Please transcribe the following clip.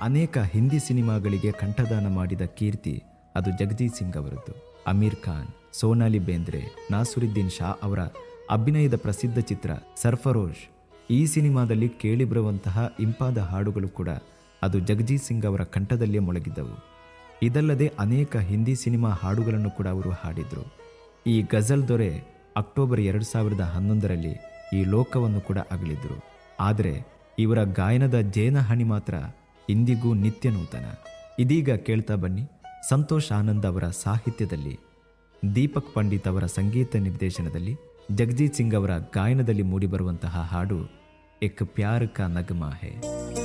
ಅನೇಕ ಹಿಂದಿ ಸಿನಿಮಾಗಳಿಗೆ ಕಂಠದಾನ ಮಾಡಿದ ಕೀರ್ತಿ ಅದು ಜಗಜೀತ್ ಸಿಂಗ್ ಅವರದ್ದು. ಅಮೀರ್ ಖಾನ್, ಸೋನಾಲಿ ಬೇಂದ್ರೆ, ನಾಸುರುದ್ದೀನ್ ಶಾ ಅವರ ಅಭಿನಯದ ಪ್ರಸಿದ್ಧ ಚಿತ್ರ ಸರ್ಫರೋಶ್, ಈ ಸಿನಿಮಾದಲ್ಲಿ ಕೇಳಿಬರುವಂತಹ ಇಂಪಾದ ಹಾಡುಗಳು ಕೂಡ ಅದು ಜಗಜೀತ್ ಸಿಂಗ್ ಅವರ ಕಂಠದಲ್ಲೇ ಮೊಳಗಿದ್ದವು. ಇದಲ್ಲದೆ ಅನೇಕ ಹಿಂದಿ ಸಿನಿಮಾ ಹಾಡುಗಳನ್ನು ಕೂಡ ಅವರು ಹಾಡಿದರು. ಈ ಗಜಲ್ ದೊರೆ ಅಕ್ಟೋಬರ್ 2011ರಲ್ಲಿ ಈ ಲೋಕವನ್ನು ಕೂಡ ಅಗಲಿದ್ರು. ಆದರೆ ಇವರ ಗಾಯನದ ಜೇನಹಣಿ ಮಾತ್ರ ಇಂದಿಗೂ ನಿತ್ಯ ನೂತನ. ಇದೀಗ ಕೇಳ್ತಾ ಬನ್ನಿ, ಸಂತೋಷ್ ಆನಂದ್ ಅವರ ಸಾಹಿತ್ಯದಲ್ಲಿ, ದೀಪಕ್ ಪಂಡಿತ್ ಅವರ ಸಂಗೀತ ನಿರ್ದೇಶನದಲ್ಲಿ, ಜಗಜೀತ್ ಸಿಂಗ್ ಅವರ ಗಾಯನದಲ್ಲಿ ಮೂಡಿಬರುವಂತಹ ಹಾಡು ಏಕ್ ಪ್ಯಾರ್ ಕಾ ನಗಮಾ ಹೈ.